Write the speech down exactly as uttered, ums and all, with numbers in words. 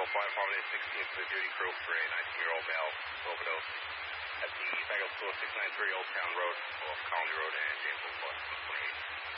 Fire Department eight sixteen for the duty crew for a nineteen-year-old male overdose at the Bangor School six ninety-three Old Town Road off Colony Road and James Boulevard.